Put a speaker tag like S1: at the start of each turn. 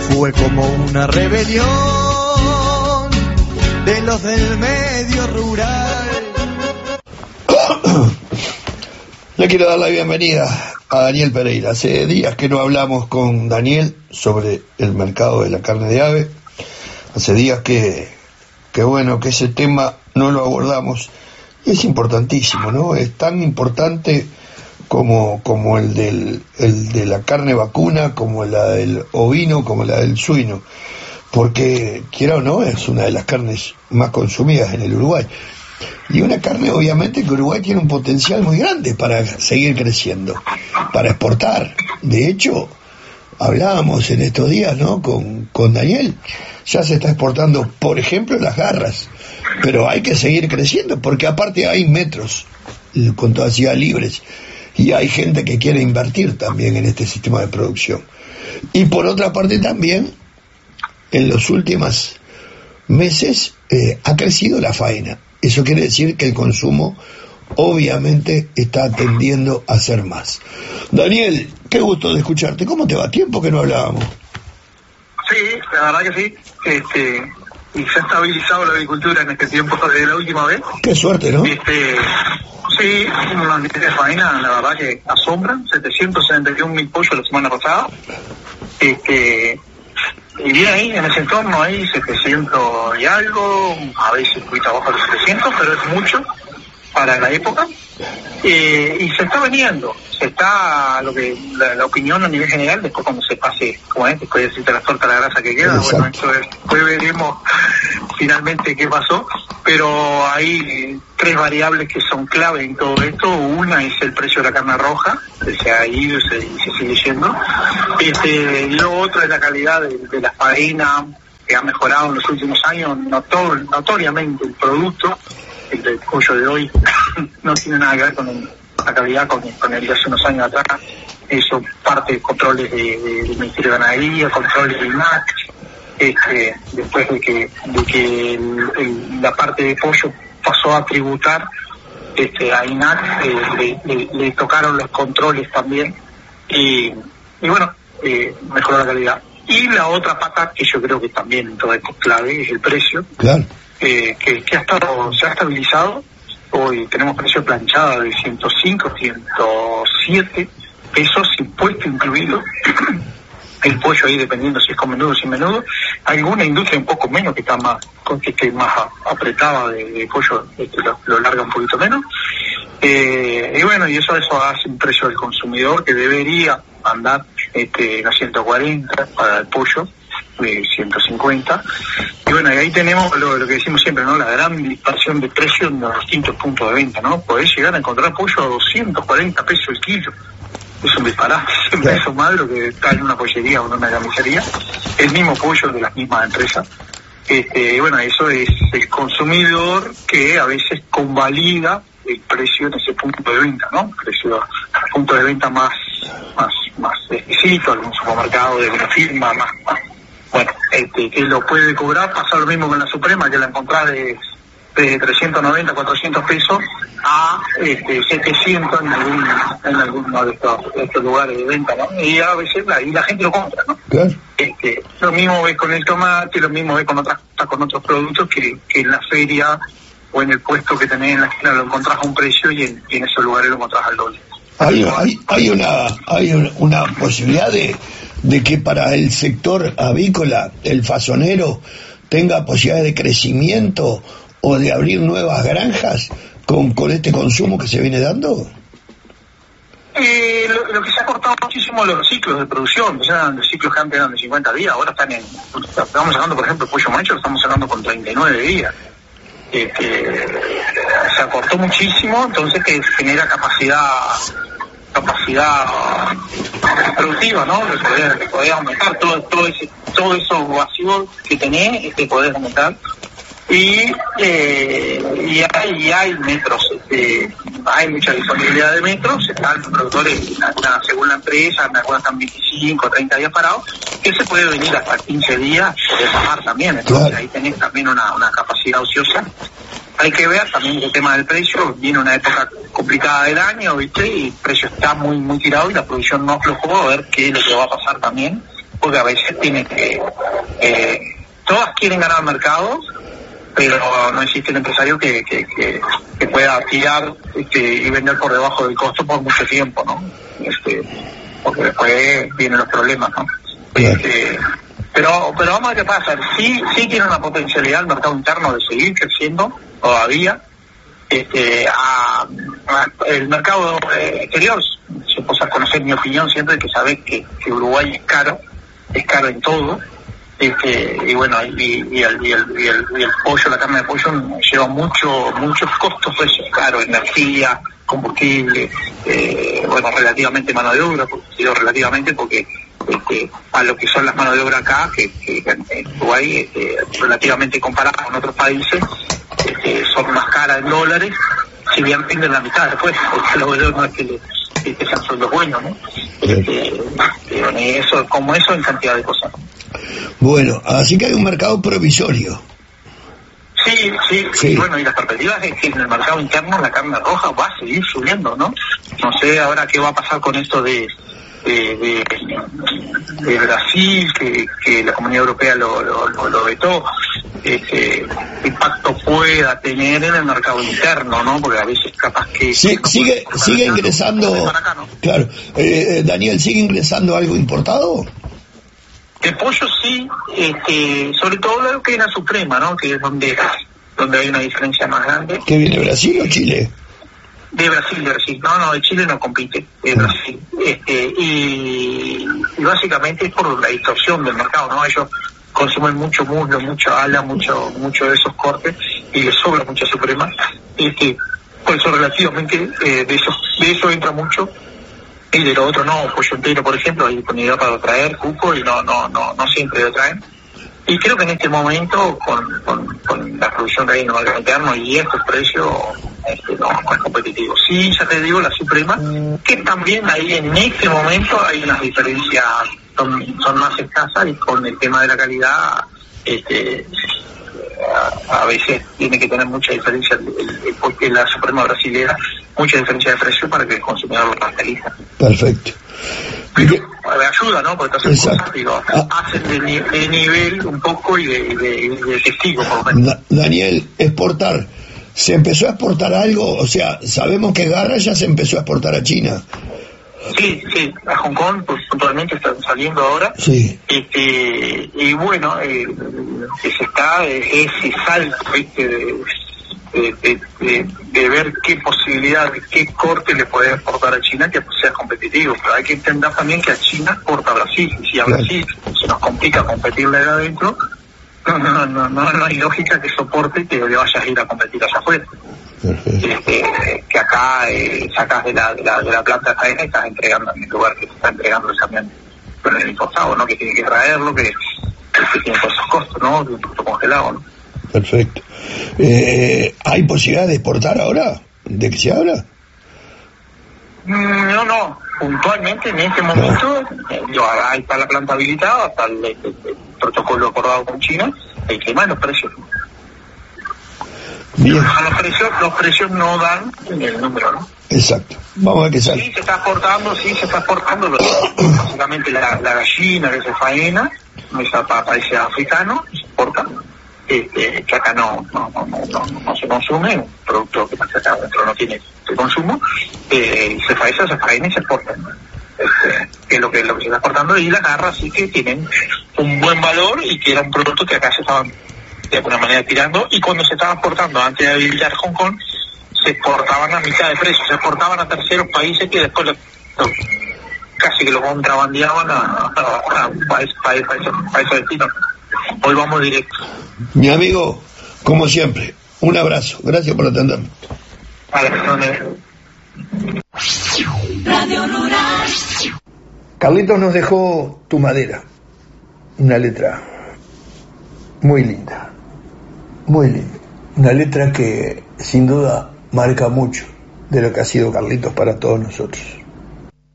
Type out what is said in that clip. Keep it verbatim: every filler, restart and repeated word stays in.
S1: Fue como una rebelión de los del medio rural.
S2: Le quiero dar la bienvenida a Daniel Pereira. Hace días que no hablamos con Daniel sobre el mercado de la carne de ave. Hace días que, que bueno, que ese tema no lo abordamos. Y es importantísimo, ¿no? Es tan importante como, como el, del, el de la carne vacuna, como la del ovino, como la del suino. Porque, quiera o no, es una de las carnes más consumidas en el Uruguay. Y una carne, obviamente, que Uruguay tiene un potencial muy grande para seguir creciendo, para exportar. De hecho, hablábamos en estos días, ¿no?, con, con Daniel, ya se está exportando, por ejemplo, las garras, pero hay que seguir creciendo, porque aparte hay metros con toda ciudad libres, y hay gente que quiere invertir también en este sistema de producción. Y por otra parte también, en los últimos meses, eh, ha crecido la faena. Eso quiere decir que el consumo obviamente está tendiendo a ser más. Daniel, qué gusto de escucharte. ¿Cómo te va? Tiempo que no hablábamos.
S3: Sí, la verdad que sí. Este, y se ha estabilizado la agricultura en este tiempo desde la última vez.
S2: Qué suerte, ¿no?
S3: Este, sí, unos niveles de faena, la verdad que asombran. setecientos setenta y un mil pollos la semana pasada. Este... Y bien ahí, en ese entorno hay setecientos y algo, a veces un poquito abajo de los setecientos, pero es mucho para la época. Eh, y se está vendiendo, se está, lo que la, la opinión a nivel general, después cuando se pase, como es, después de decirte la torta, la grasa que queda,
S2: exacto.
S3: Bueno, esto es, después veremos finalmente qué pasó, pero hay tres variables que son clave en todo esto. Una es el precio de la carne roja, que se ha ido y se, y se sigue yendo. Este, lo otro es la calidad de, de la faena, que ha mejorado en los últimos años notor, notoriamente el producto. El del pollo de hoy no tiene nada que ver con el, la calidad con, con el de hace unos años atrás. Eso parte de controles de, de, del Ministerio de Ganadería, controles de I N A C. Este, después de que, de que el, el, la parte de pollo pasó a tributar este, a I N A C, eh, le, le, le tocaron los controles también y, y bueno, eh, mejoró la calidad. Y la otra pata, que yo creo que también en todo esto es clave, es el precio.
S2: Claro.
S3: Eh, que, que ha estado, se ha estabilizado. Hoy tenemos precio planchada de ciento cinco, ciento siete pesos, impuesto incluido. El pollo ahí dependiendo si es con menudo o sin menudo. Hay alguna industria un poco menos que está más, que esté más apretada de, de pollo, este, lo, lo larga un poquito menos. Eh, y bueno, y eso eso hace un precio del consumidor que debería andar este, en a ciento cuarenta para el pollo, de ciento cincuenta. Y bueno, y ahí tenemos lo, lo que decimos siempre, ¿no? La gran dispersión de precios en los distintos puntos de venta, ¿no? Podés llegar a encontrar pollo a doscientos cuarenta pesos el kilo. Es un disparate, siempre
S2: Claro.
S3: eso más lo que está en una pollería o en una carnicería. El mismo pollo de las mismas empresas. Este, bueno, eso es el consumidor que a veces convalida el precio en ese punto de venta, ¿no? Precio, punto de venta más, más, más exquisito, algún supermercado de una firma, más, más bueno, este, que lo puede cobrar. Pasa lo mismo con la Suprema, que la encontrás de, de trescientos noventa, cuatrocientos pesos a este, setecientos en algún en alguno de estos, de estos lugares de venta, ¿no? Y a veces la, y la gente lo compra, ¿no?
S2: Claro.
S3: Este, lo mismo ves con el tomate, lo mismo ves con otras con otros productos que, que en la feria o en el puesto que tenés en la esquina lo encontrás a un precio y en, y en esos lugares lo encontrás al doble.
S2: Hay, hay, hay una hay una, una posibilidad de, de que para el sector avícola, el fasonero, tenga posibilidades de crecimiento o de abrir nuevas granjas con, con este consumo que se viene dando.
S3: Eh, lo, lo que se ha cortado muchísimo los ciclos de producción, o sea, los ciclos que antes eran de cincuenta días, ahora están en, estamos sacando, por ejemplo, el pollo macho, lo estamos sacando con treinta y nueve días. Eh, que se acortó muchísimo, entonces que genera capacidad capacidad productiva, ¿no? Que poder, que poder aumentar todo, todo ese todo eso vacío que tenés, este, poder aumentar. Y, eh, y hay, y hay metros, este, hay mucha disponibilidad de metros, están los productores, algunas, según la empresa, algunas están veinticinco, treinta días parados, que se puede venir hasta quince días, puede bajar también, entonces claro. Ahí tenés también una, una capacidad ociosa. Hay que ver también el tema del precio, viene una época complicada del año, ¿viste? Y el precio está muy muy tirado y la producción no aflojó, a ver qué es lo que va a pasar también porque a veces tiene que, eh, todas quieren ganar mercados, pero no existe el empresario que, que, que, que pueda tirar este, y vender por debajo del costo por mucho tiempo, ¿no? Este, porque después vienen los problemas, ¿no? Este, pero pero vamos a ver qué pasa. Sí, sí tiene una potencialidad el mercado interno de seguir creciendo todavía. Este, a, a el mercado eh, exterior, si vos a conocer mi opinión siempre, que sabés que, que Uruguay es caro, es caro en todo. Este, y bueno, y, y, el, y, el, y, el, y el pollo, la carne de pollo lleva mucho, muchos costos, precios caros, energía, combustible, eh, bueno, relativamente mano de obra, porque digo relativamente porque este, a lo que son las manos de obra acá, que, que en Uruguay, este, relativamente comparado con otros países, este, son más caras en dólares, si bien rinden la mitad después, porque lo veo no es que, le, que sean sueldos buenos, ¿no? Este, y eso, como eso en cantidad de cosas.
S2: Bueno, así que hay un mercado provisorio.
S3: Sí, sí, sí, y bueno, y las perspectivas es que en el mercado interno la carne roja va a seguir subiendo, ¿no? No sé ahora qué va a pasar con esto de de, de, de Brasil, que, que la Comunidad Europea lo, lo, lo, lo vetó, este, qué impacto pueda tener en el mercado interno, ¿no? Porque a veces capaz que...
S2: Sí,
S3: no
S2: sigue sigue ingresando, acá, ¿no? Claro, eh, Daniel, ¿sigue ingresando algo importado?
S3: El pollo sí, este, sobre todo lo que es la Suprema, ¿no? Que es donde donde hay una diferencia más grande.
S2: ¿Que viene Brasil o Chile?
S3: De Brasil, de Brasil. No, no, de Chile no compite, de Brasil. Este, y, y básicamente es por la distorsión del mercado, ¿no? Ellos consumen mucho muslo, mucho ala, mucho mucho de esos cortes y les sobra mucha Suprema. Este, por eso relativamente eh, de eso de eso entra mucho. Y de lo otro no, pollo entero, por ejemplo, hay disponibilidad para traer cupo y no no no no siempre lo traen. Y creo que en este momento, con, con, con la producción que hay en el mercado interno y estos precios, este, no, no es competitivo. Sí, ya te digo, la Suprema, que también ahí en este momento hay unas diferencias, son, son más escasas, y con el tema de la calidad, este a, a veces tiene que tener mucha diferencia, el, el, porque la Suprema brasilera, mucha diferencia de precio para que el consumidor lo rentaliza.
S2: Perfecto.
S3: Pero me ayuda, ¿no? Porque todas esas cosas, digo, ah. hacen de, de nivel un poco y de, de, de testigo, por lo menos.
S2: Da, Daniel, exportar. ¿Se empezó a exportar algo? O sea, sabemos que Garra ya se empezó a exportar a China.
S3: Sí, sí, a Hong Kong, pues puntualmente están saliendo ahora.
S2: Sí.
S3: Este, y bueno, eh, que se está eh, ese salto, ¿viste? De, de, de, de, de ver qué posibilidad, qué corte le puede exportar a China que sea competitivo. Pero hay que entender también que a China exporta a Brasil. Y si a Brasil se nos complica competirle de adentro, no, no, no, no, no hay lógica que soporte que le vayas a ir a competir allá afuera. Este, que acá eh, sacas de la, de la de la planta de faena y estás entregando en el lugar que se está entregando el camión con el importado, ¿no? Que tiene que traerlo, que, que tiene todos esos costos, ¿no? De un producto congelado, ¿no?
S2: Perfecto. Eh, ¿Hay posibilidad de exportar ahora? ¿De que se habla?
S3: Mm, no, no. Puntualmente en este momento, no. eh, yo, ahí está la planta habilitada, está el, el, el protocolo acordado con China, el tema de los precios.
S2: Bien.
S3: Los precios, los precios no dan el número, ¿no?
S2: Exacto. Vamos a ver qué sale.
S3: Sí, se está exportando, sí, se está exportando. Lo, básicamente la, la gallina que se faena, esa para países africanos, se exporta. Este, que acá no no, no, no, no, no se consume, un producto que acá adentro no tiene de consumo, eh, se faena, se faena y se exporta. Este, que es lo que, lo que se está exportando, y las garras sí que tienen un buen valor y que era un producto que acá se estaban de alguna manera tirando, y cuando se estaba exportando antes de habilitar Hong Kong se exportaban a mitad de precio, se exportaban a terceros países que después lo, lo, casi que lo contrabandeaban a, a, a países país, país, país destinos. Hoy vamos directo.
S2: Mi amigo, como siempre, un abrazo, gracias por atenderme.
S4: Radio Rural.
S2: Carlitos nos dejó Tu Madera, una letra muy linda, muy linda, una letra que sin duda marca mucho de lo que ha sido Carlitos para todos nosotros.